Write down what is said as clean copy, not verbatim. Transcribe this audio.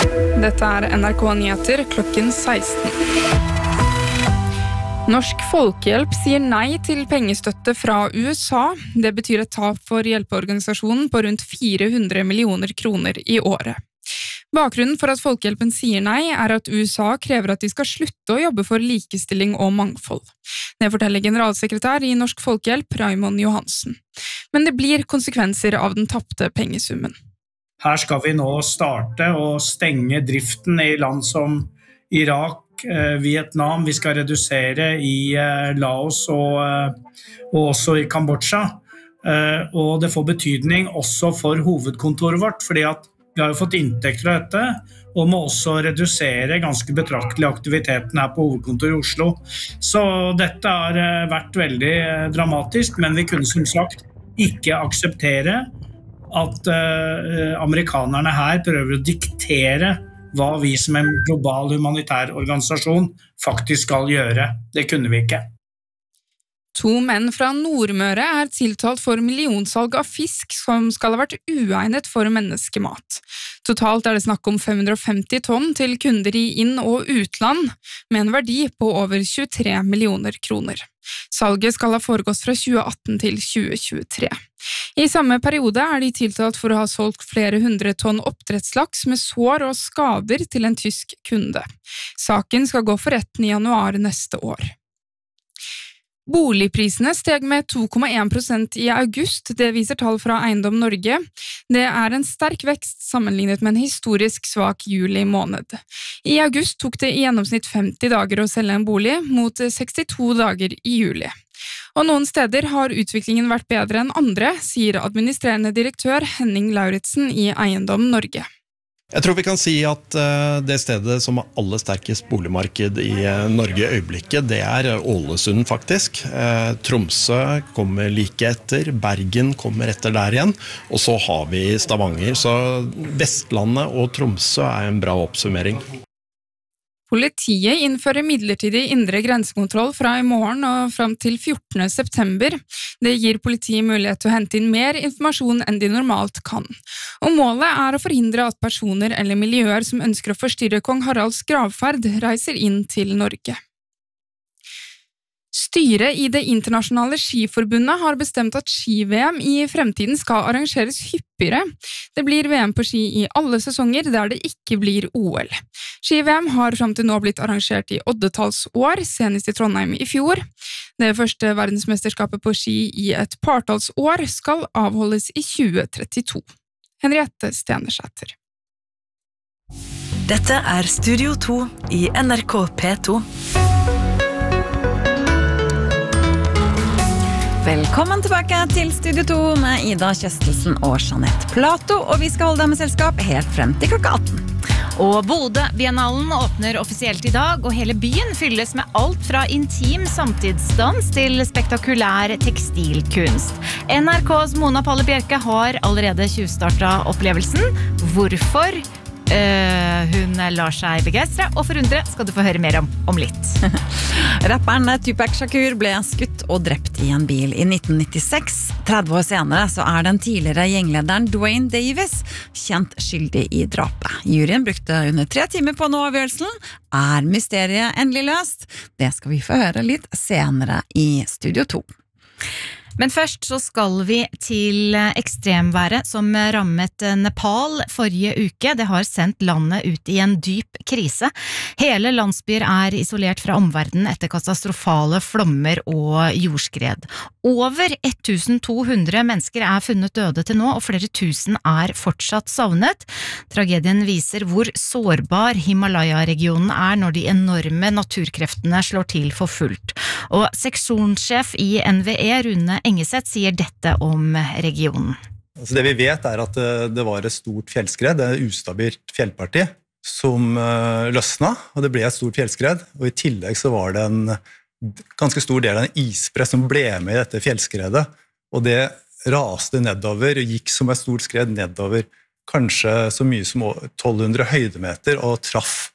Dette NRK Nyheter klokken 16. Norsk Folkehjelp sier nei til pengestøtte fra USA. Det betyr et tap for hjelpeorganisasjonen på rundt 400 millioner kroner i året. Bakgrunnen for at Folkehjelpen sier nei at USA krever at de skal slutte å jobbe for likestilling og mangfold. Det forteller generalsekretær i Norsk Folkehjelp, Raymond Johansen. Men det blir konsekvenser av den tappte pengesummen. Her skal vi nå starte å stenge driften i land som Irak, Vietnam. Vi skal redusere i Laos og også i Kambodsja. Og det får betydning også for hovedkontoret vårt, fordi at vi har jo fått inntekter av dette, og må også redusere ganske betraktelig aktiviteten her på hovedkontoret i Oslo. Så dette har vært veldig dramatisk, men vi kunne som sagt ikke akseptere at amerikanerne her prøver å diktere hva vi som en global humanitær organisasjon faktisk skal gjøre. Det kunne vi ikke. 2 menn fra Nordmøre tiltalt for millionsalg av fisk som skal ha vært uegnet for menneskemat. Totalt det snakk om 550 tonn til kunder i inn- og utland, med en verdi på over 23 millioner kroner. Salget skal ha foregått fra 2018 til 2023. I samme periode de tiltalt for å ha solgt flere 100 tonn oppdrettslaks med sår og skader til en tysk kunde. Saken skal gå for retten i januar neste år. Boligprisene steg med 2,1% i august, det viser tall fra Eiendom Norge. Det en sterk vekst sammenlignet med en historisk svak juli måned. I august tok det i gjennomsnitt 50 dager å selge en bolig, mot 62 dager i juli. Og noen steder har utviklingen vært bedre enn andre, sier administrerende direktør Henning Lauritsen i Eiendom Norge. Jeg tror vi kan si at det stedet som har aller sterkest boligmarked i Norge i øyeblikket, det Ålesund faktisk. Tromsø kommer like etter, Bergen kommer etter der igjen, og så har vi Stavanger. Så Vestlandet og Tromsø en bra oppsummering. Politiet innfører midlertidig indre grensekontroll fra i morgen og frem til 14. september. Det gir politiet mulighet til å hente inn mer informasjon enn de normalt kan. Og målet å forhindre at personer eller miljøer som ønsker å forstyrre kong Haralds gravferd reiser inn til Norge. Styret i det internasjonale skiforbundet har bestemt at ski-VM i fremtiden skal arrangeres hyppigere. Det blir VM på ski i alle sesonger der det ikke blir OL. Ski-VM har frem til nå blitt arrangert i oddetallsår, senest i Trondheim i fjor. Det første verdensmesterskapet på ski i et partallsår skal avholdes i 2032. Henriette Stenersæter. Dette Studio 2 i NRK P2. Velkommen tilbake til Studio 2 med Ida Kjøstelsen og Jeanette Plato, og vi skal holde deg med selskap helt frem til klokka 18. Og Bodø-biennalen åpner offisielt i dag, og hele byen fylles med alt fra intim samtidsdans til spektakulær tekstilkunst. NRKs Mona Palle Bjerke har allerede tjuvstartet opplevelsen. Hvorfor? Hun lar seg begeistre og forundre skal du få høre mer om litt. Rapperen Tupac Shakur ble skutt og drept i en bil i 1996. 30 år senere så den tidligere gjenglederen Dwayne Davis kjent skyldig i drapet. Juryen brukte under 3 timer på nå avgjørelsen. Mysteriet endelig løst? Det skal vi få høre litt senere i Studio 2. Men først så skal vi til ekstremværet som rammet Nepal forrige uke. Det har sendt landet ut i en dyp krise. Hele landsbyer isolert fra omverdenen etter katastrofale flommer og jordskred. Over 1200 mennesker funnet døde til nå, og flere tusen fortsatt savnet. Tragedien viser hvor sårbar Himalaya-regionen når de enorme naturkreftene slår til for fullt. Og seksjonssjef i NVE, Rune Engeseth, sier dette om regionen. Altså det vi vet at det var et stort fjellskred, et ustabilt fjellparti som løsna, og det ble et stort fjellskred, og i tillegg så var det en ganske stor del av en isbre som ble med i dette fjellskredet, og det raste nedover og gikk som et stort skred nedover, kanskje så mye som 1200 høydemeter, og traff